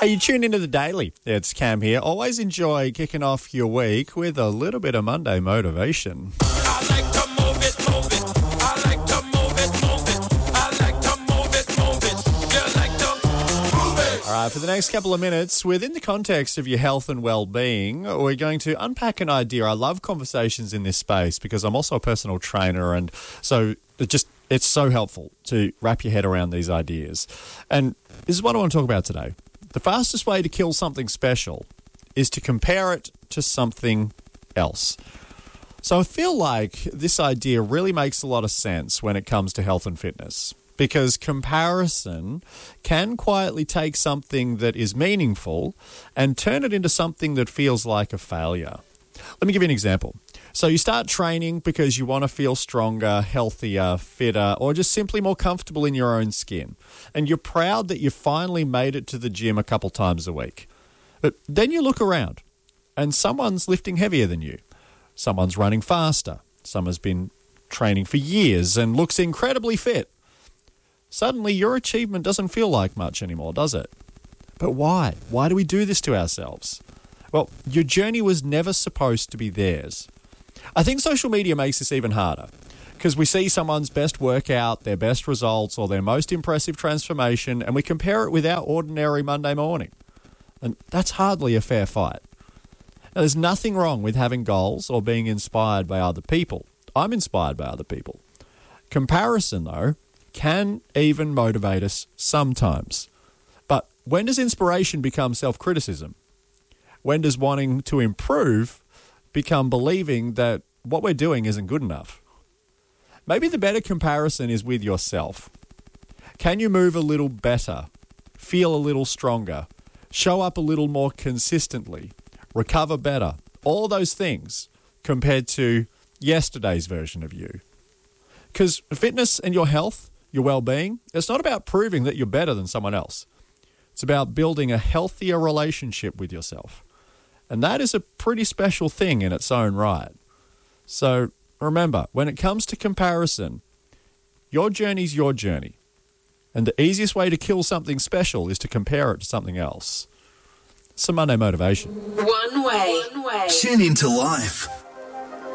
Hey, you tune into The Daily. It's Cam here. Always enjoy kicking off your week with a little bit of Monday motivation. I like to move it, move it. I like to move it, move it. I like to move it, move it. You like to move it. All right, for the next couple of minutes, within the context of your health and well-being, we're going to unpack an idea. I love conversations in this space because I'm also a personal trainer, and so it's so helpful to wrap your head around these ideas. And this is what I want to talk about today. The fastest way to kill something special is to compare it to something else. So I feel like this idea really makes a lot of sense when it comes to health and fitness, because comparison can quietly take something that is meaningful and turn it into something that feels like a failure. Let me give you an example. So you start training because you want to feel stronger, healthier, fitter, or just simply more comfortable in your own skin. And you're proud that you finally made it to the gym a couple times a week. But then you look around and someone's lifting heavier than you. Someone's running faster. Someone's been training for years and looks incredibly fit. Suddenly your achievement doesn't feel like much anymore, does it? But why? Why do we do this to ourselves? Well, your journey was never supposed to be theirs. I think social media makes this even harder because we see someone's best workout, their best results, or their most impressive transformation, and we compare it with our ordinary Monday morning. And that's hardly a fair fight. Now, there's nothing wrong with having goals or being inspired by other people. I'm inspired by other people. Comparison, though, can even motivate us sometimes. But when does inspiration become self-criticism? When does wanting to improve become believing that what we're doing isn't good enough? Maybe the better comparison is with yourself. Can you move a little better, feel a little stronger, show up a little more consistently, recover better, all those things compared to yesterday's version of you? Because fitness and your health, your well-being, it's not about proving that you're better than someone else. It's about building a healthier relationship with yourself. And that is a pretty special thing in its own right. So remember, when it comes to comparison, your journey's your journey. And the easiest way to kill something special is to compare it to something else. Some Monday motivation. One way. Tune into life.